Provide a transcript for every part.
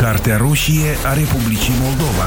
Cartea roșie a Republicii Moldova.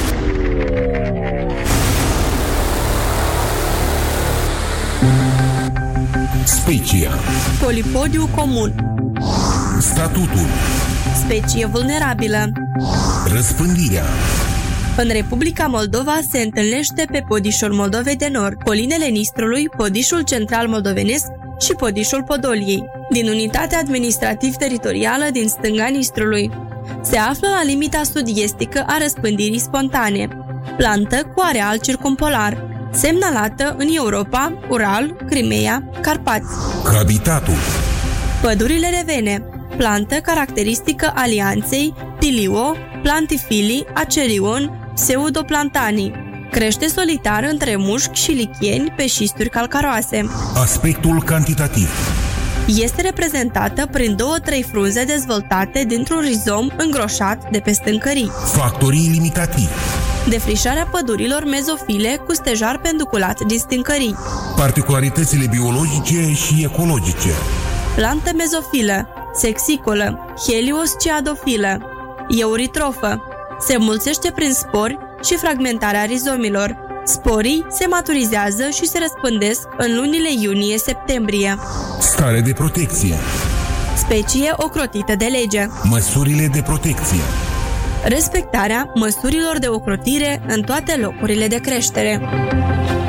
Specia. Polipodiu comun. Statutul. Specie vulnerabilă. Răspândirea. În Republica Moldova se întâlnește pe Podișul Moldovei de Nord, colinele Nistrului, Podișul Central Moldovenesc și Podișul Podoliei, din unitatea administrativ-teritorială din stânga Nistrului. Se află la limita sud-estică a răspândirii spontane. Plantă cu areal circumpolar, semnalată în Europa, Ural, Crimea, Carpați. Habitatul. Pădurile revene, plantă caracteristică alianței Tilio, Plantifili, Acerion, Pseudoplantanii. Crește solitar între mușchi și lichieni pe șisturi calcaroase. Aspectul cantitativ. Este reprezentată prin 2-3 frunze dezvoltate dintr-un rizom îngroșat de pe stâncării. Factorii limitativi. Defrișarea pădurilor mezofile cu stejar penduculat din stâncării. Particularitățile biologice și ecologice. Plantă mezofilă, sexicolă, heliosciadofilă, euritrofă. Se mulțește prin spori și fragmentarea rizomilor. Sporii se maturizează și se răspândesc în lunile iunie-septembrie. Stare de protecție. Specie ocrotită de lege. Măsurile de protecție. Respectarea măsurilor de ocrotire în toate locurile de creștere.